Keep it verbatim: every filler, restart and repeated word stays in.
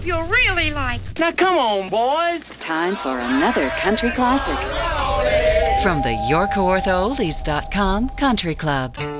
hope you'll really like. Now come on, boys. Time for another country classic from the York Ortho Oldies dot com Country Club.